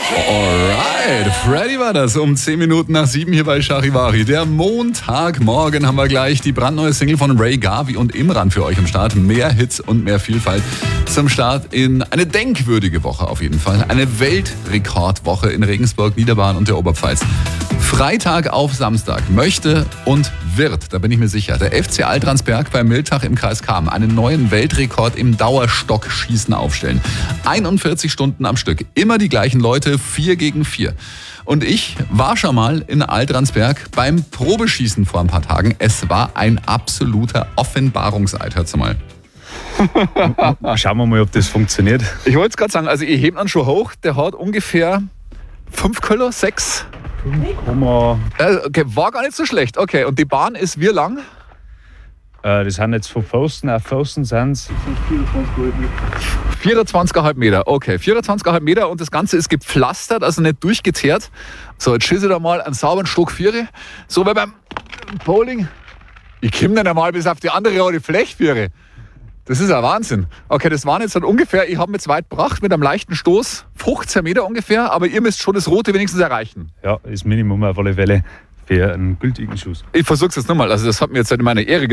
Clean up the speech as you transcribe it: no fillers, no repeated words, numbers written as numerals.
Alright, Freddy war das um 10 Minuten nach 7 hier bei Charivari. Der Montagmorgen haben wir gleich die brandneue Single von Ray Gavi und Imran für euch am Start. Mehr Hits und mehr Vielfalt zum Start in eine denkwürdige Woche auf jeden Fall. Eine Weltrekordwoche in Regensburg, Niederbayern und der Oberpfalz. Freitag auf Samstag möchte und wird, da bin ich mir sicher, der FC Altransberg bei Miltach im Kreis Cham einen neuen Weltrekord im Dauerstockschießen aufstellen. 41 Stunden am Stück, immer die gleichen Leute, 4 gegen 4. Und ich war schon mal in Altransberg beim Probeschießen vor ein paar Tagen. Es war ein absoluter Offenbarungseid, hört's mal. Schauen wir mal, ob das funktioniert. Ich wollte es gerade sagen, also ihr hebt ihn schon hoch, der hat ungefähr 5 Kilo, 6. Okay, war gar nicht so schlecht. Okay, und die Bahn ist wie lang? Das sind jetzt von Pfosten auf Pfosten sind es 24,5 Meter. Okay, 24,5 Meter und das Ganze ist gepflastert, also nicht durchgeteert. So, jetzt schieße ich da mal einen sauberen Stock 4. So wie beim Bowling. Ich komme dann einmal bis auf die andere rote Fläche. Das ist ja Wahnsinn. Okay, das waren jetzt dann ungefähr, ich habe mir jetzt weit gebracht mit einem leichten Stoß, 15 Meter ungefähr, aber ihr müsst schon das Rote wenigstens erreichen. Ja, das Minimum auf alle Fälle für einen gültigen Schuss. Ich versuche es jetzt nochmal, also das hat mir jetzt in meiner Ehre